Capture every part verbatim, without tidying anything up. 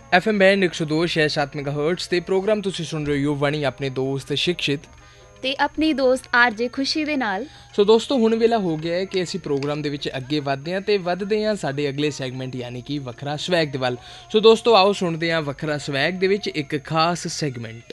F M band ਇੱਕ ਸੌ ਦੋ ਛੇ ਸੱਤ ਮੈਗਾਹਰਟਜ਼ ਤੇ ਪ੍ਰੋਗਰਾਮ ਤੁਸੀਂ ਸੁਣ ਰਹੇ ਹੋ ਵਾਣੀ ਆਪਣੇ ਦੋਸਤ ਸ਼ਿਕਸ਼ਿਤ ਤੇ ਆਪਣੀ ਦੋਸਤ ਆਰਜੇ ਖੁਸ਼ੀ ਦੇ ਨਾਲ। ਸੋ ਦੋਸਤੋ, ਹੁਣ ਵੇਲਾ ਹੋ ਗਿਆ ਹੈ ਕਿ ਅਸੀਂ ਪ੍ਰੋਗਰਾਮ ਦੇ ਵਿੱਚ ਅੱਗੇ ਵੱਧਦੇ ਹਾਂ ਤੇ ਵੱਧਦੇ ਹਾਂ ਸਾਡੇ ਅਗਲੇ ਸੈਗਮੈਂਟ ਯਾਨੀ ਕਿ ਵੱਖਰਾ ਸਵੈਗ ਦੇ ਵੱਲ। ਸੋ ਦੋਸਤੋ, ਆਓ ਸੁਣਦੇ ਹਾਂ ਵੱਖਰਾ ਸਵੈਗ ਦੇ ਵਿੱਚ ਇੱਕ ਖਾਸ ਸੈਗਮੈਂਟ।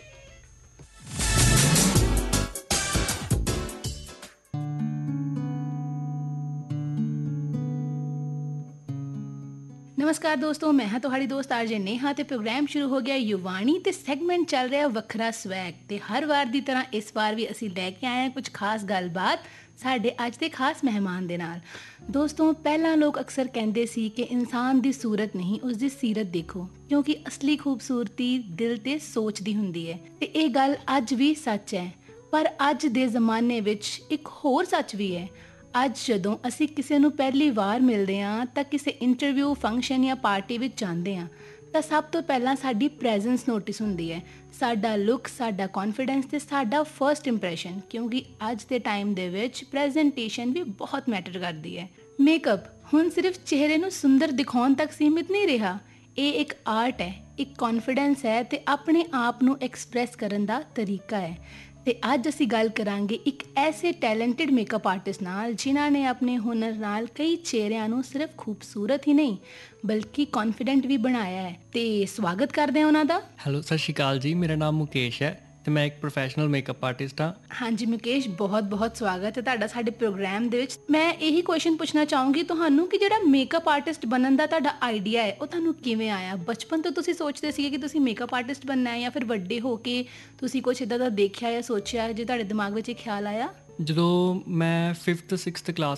ਨਮਸਕਾਰ ਦੋਸਤੋ, ਮੈਂ ਹਾਂ ਤੁਹਾਡੀ ਦੋਸਤ ਆਰਜੇ ਨੇਹਾ ਤੇ ਪ੍ਰੋਗਰਾਮ ਸ਼ੁਰੂ ਹੋ ਗਿਆ ਯੁਵਾਣੀ ਤੇ ਸੈਗਮੈਂਟ ਚੱਲ ਰਿਹਾ ਵੱਖਰਾ ਸਵੈਗ। ਤੇ ਹਰ ਵਾਰ ਦੀ ਤਰ੍ਹਾਂ ਇਸ ਵਾਰ ਵੀ ਅਸੀਂ ਲੈ ਕੇ ਆਏ ਹਾਂ ਕੁਝ ਖਾਸ ਗੱਲਬਾਤ ਸਾਡੇ ਅੱਜ ਦੇ ਖਾਸ ਮਹਿਮਾਨ ਦੇ ਨਾਲ। ਦੋਸਤੋ, ਪਹਿਲਾਂ ਲੋਕ ਅਕਸਰ ਕਹਿੰਦੇ ਸੀ ਕਿ ਇਨਸਾਨ ਦੀ ਸੂਰਤ ਨਹੀਂ ਉਸ ਦੀ ਸੀਰਤ ਦੇਖੋ, ਕਿਉਂਕਿ ਅਸਲੀ ਖੂਬਸੂਰਤੀ ਦਿਲ ਤੇ ਸੋਚ ਦੀ ਹੁੰਦੀ ਹੈ। ਤੇ ਇਹ ਗੱਲ ਅੱਜ ਵੀ ਸੱਚ ਹੈ, ਪਰ ਅੱਜ ਦੇ ਜ਼ਮਾਨੇ ਵਿੱਚ ਇੱਕ ਹੋਰ ਸੱਚ ਵੀ ਹੈ। ਅੱਜ ਜਦੋਂ ਅਸੀਂ ਕਿਸੇ ਨੂੰ ਪਹਿਲੀ ਵਾਰ ਮਿਲਦੇ ਹਾਂ ਤਾਂ ਕਿਸੇ ਇੰਟਰਵਿਊ, ਫੰਕਸ਼ਨ ਜਾਂ ਪਾਰਟੀ ਵਿੱਚ ਜਾਂਦੇ ਹਾਂ ਤਾਂ ਸਭ ਤੋਂ ਪਹਿਲਾਂ ਸਾਡੀ ਪ੍ਰੈਜ਼ੈਂਸ ਨੋਟਿਸ ਹੁੰਦੀ ਹੈ। ਸਾਡਾ ਲੁੱਕ, ਸਾਡਾ ਕੌਨਫੀਡੈਂਸ ਤੇ ਸਾਡਾ ਫਰਸਟ ਇੰਪ੍ਰੈਸ਼ਨ, ਕਿਉਂਕਿ ਅੱਜ ਦੇ ਟਾਈਮ ਦੇ ਵਿੱਚ ਪ੍ਰੈਜੈਂਟੇਸ਼ਨ ਵੀ ਬਹੁਤ ਮੈਟਰ ਕਰਦੀ ਹੈ। ਮੇਕਅਪ ਹੁਣ ਸਿਰਫ ਚਿਹਰੇ ਨੂੰ ਸੁੰਦਰ ਦਿਖਾਉਣ ਤੱਕ ਸੀਮਿਤ ਨਹੀਂ ਰਿਹਾ, ਇਹ ਇੱਕ ਆਰਟ ਹੈ, ਇੱਕ ਕੌਨਫੀਡੈਂਸ ਹੈ ਤੇ ਆਪਣੇ ਆਪ ਨੂੰ ਐਕਸਪ੍ਰੈਸ ਕਰਨ ਦਾ ਤਰੀਕਾ ਹੈ। ਤੇ ਅੱਜ ਅਸੀਂ ਗੱਲ ਕਰਾਂਗੇ ਇੱਕ ਐਸੇ ਟੈਲੈਂਟਡ ਮੇਕਅਪ ਆਰਟਿਸਟ ਨਾਲ ਜਿਨ੍ਹਾਂ ਨੇ ਆਪਣੇ ਹੁਨਰ ਨਾਲ ਕਈ ਚਿਹਰਿਆਂ ਨੂੰ ਸਿਰਫ ਖੂਬਸੂਰਤ ਹੀ ਨਹੀਂ ਬਲਕਿ ਕੌਨਫੀਡੈਂਟ ਵੀ ਬਣਾਇਆ ਹੈ। ਤੇ ਸਵਾਗਤ ਕਰਦੇ ਹਾਂ ਉਹਨਾਂ ਦਾ। ਹੈਲੋ, ਸਤਿ ਸ਼੍ਰੀ ਅਕਾਲ ਜੀ। ਮੇਰਾ ਨਾਮ ਮੁਕੇਸ਼ ਹੈ ਅਤੇ ਮੈਂ ਇੱਕ ਪ੍ਰੋਫੈਸ਼ਨਲ ਮੇਕਅਪ ਆਰਟਿਸਟ ਹਾਂ। ਹਾਂਜੀ ਮੁਕੇਸ਼, ਬਹੁਤ ਬਹੁਤ ਸਵਾਗਤ ਹੈ ਤੁਹਾਡਾ ਸਾਡੇ ਪ੍ਰੋਗਰਾਮ ਦੇ ਵਿੱਚ। ਮੈਂ ਇਹੀ ਕੁਐਸਚਨ ਪੁੱਛਣਾ ਚਾਹੂੰਗੀ ਤੁਹਾਨੂੰ ਕਿ ਜਿਹੜਾ ਮੇਕਅਪ ਆਰਟਿਸਟ ਬਣਨ ਦਾ ਤੁਹਾਡਾ ਆਈਡੀਆ ਹੈ ਉਹ ਤੁਹਾਨੂੰ ਕਿਵੇਂ ਆਇਆ? ਬਚਪਨ ਤੋਂ ਤੁਸੀਂ ਸੋਚਦੇ ਸੀਗੇ ਕਿ ਤੁਸੀਂ ਮੇਕਅਪ ਆਰਟਿਸਟ ਬਣਨਾ ਹੈ ਜਾਂ ਫਿਰ ਵੱਡੇ ਹੋ ਕੇ ਤੁਸੀਂ ਕੁਛ ਇੱਦਾਂ ਦਾ ਦੇਖਿਆ ਜਾਂ ਸੋਚਿਆ ਜੇ ਤੁਹਾਡੇ ਦਿਮਾਗ ਵਿੱਚ ਇਹ ਖਿਆਲ ਆਇਆ? ਜਦੋਂ ਮੈਂ ਫਿਫਥ ਸਿਕਸਥ ਕਲਾਸ